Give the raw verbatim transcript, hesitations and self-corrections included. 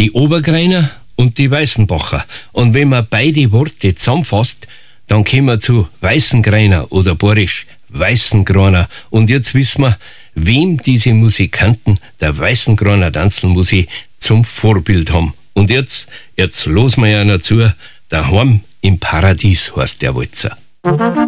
die Obergreiner und die Weißenbacher. Und wenn man beide Worte zusammenfasst, dann kommen wir zu Weißengreiner oder borisch Weißengraner. Und jetzt wissen wir, wem diese Musikanten der Weißengraner Tanzelmusik zum Vorbild haben. Und jetzt, jetzt los wir ja noch zu, daheim im Paradies heißt der Walzer.